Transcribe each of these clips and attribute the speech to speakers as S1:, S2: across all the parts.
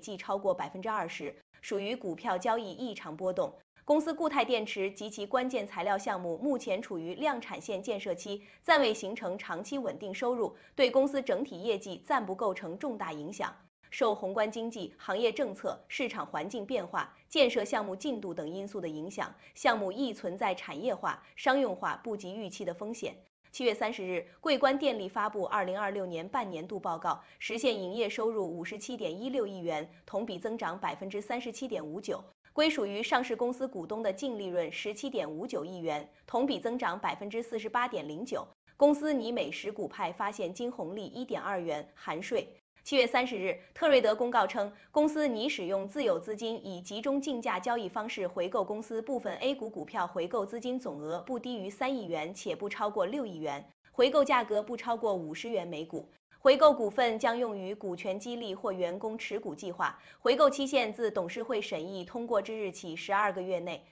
S1: 计超过20%，属于股票交易异常波动。公司固态电池及其关键材料项目目前处于量产线建设期，暂未形成长期稳定收入，对公司整体业绩暂不构成重大影响。受宏观经济、行业政策、市场环境变化、建设项目进度等因素的影响，项目亦存在产业化、商用化不及预期的风险。7月30日，桂冠电力发布2026年半年度报告，实现营业收入57.16亿元，同比增长37.59%。归属于上市公司股东的净利润17.59亿元，同比增长48.09%。公司拟每10股派发现金红利1.2元，含税。7月30日，特瑞德公告称，公司拟使用自有资金以集中竞价交易方式回购公司部分 A 股股票，回购资金总额不低于3亿元，且不超过6亿元，回购价格不超过50元每股。回购股份将用于股权激励或员工持股计划，回购期限自董事会审议通过之日起12个月内。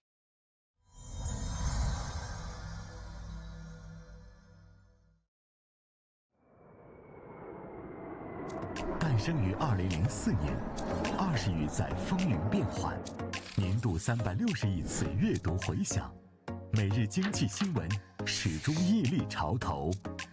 S2: 诞生于2004年，20余载风云变幻，年度360亿次阅读回响，每日经济新闻始终屹立潮头。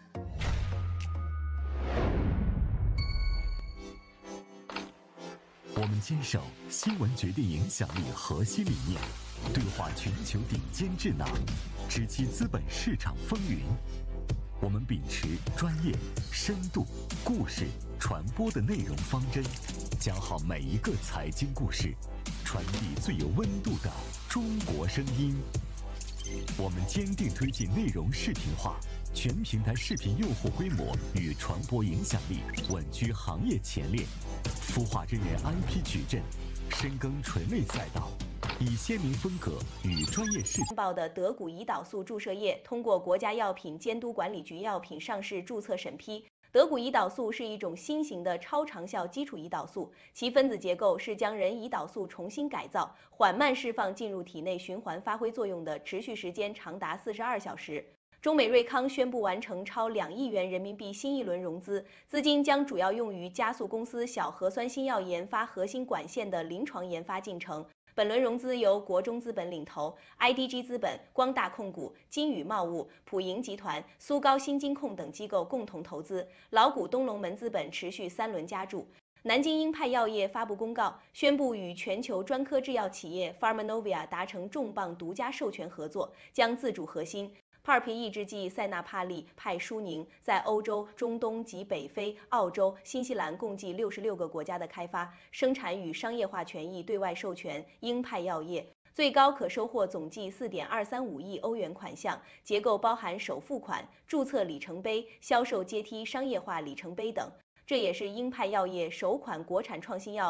S2: 我们坚守新闻决定影响力核心理念，对话全球顶尖智囊，直击资本市场风云。我们秉持专业、深度、故事、传播的内容方针，讲好每一个财经故事，传递最有温度的中国声音。我们坚定推进内容视频化，全平台视频用户规模与传播影响力稳居行业前列，孵化真人 IP 矩阵，深耕垂类赛道，以鲜明风格与专业视
S1: 报的德谷胰岛素注射液通过国家药品监督管理局药品上市注册审批。德谷胰岛素是一种新型的超长效基础胰岛素，其分子结构是将人胰岛素重新改造，缓慢释放进入体内循环发挥作用的，持续时间长达42小时。中美瑞康宣布完成超2亿元人民币新一轮融资，资金将主要用于加速公司小核酸新药研发核心管线的临床研发进程。本轮融资由国中资本领投 ，IDG 资本、光大控股、金宇贸物、普盈集团、苏高新金控等机构共同投资，老股东龙门资本持续3轮加注。南京英派药业发布公告，宣布与全球专科制药企业 Pharmanovia 达成重磅独家授权合作，将自主核心PARP抑制剂塞纳帕利、派舒宁在欧洲、中东及北非、澳洲、新西兰共计66个国家的开发、生产与商业化权益对外授权英派药业，最高可收获总计4.235亿欧元款项，结构包含首付款、注册里程碑、销售阶梯商业化里程碑等。这也是英派药业首款国产创新药